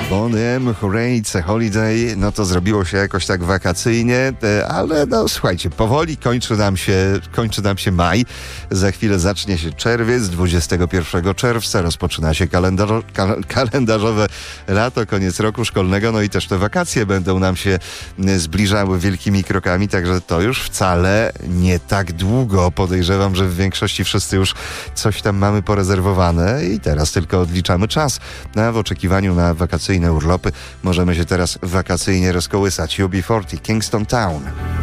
Boney M, Hooray, It's a Holiday, no to zrobiło się jakoś tak wakacyjnie, ale no słuchajcie, powoli kończy nam się maj, za chwilę zacznie się czerwiec, 21 czerwca rozpoczyna się kalendarzowe lato, koniec roku szkolnego, no i też te wakacje będą nam się zbliżały wielkimi krokami, także to już wcale nie tak długo. Podejrzewam, że w większości wszyscy już coś tam mamy porezerwowane i teraz tylko odliczamy czas. A w oczekiwaniu na wakacyjne urlopy możemy się teraz wakacyjnie rozkołysać. UB40, Kingston Town.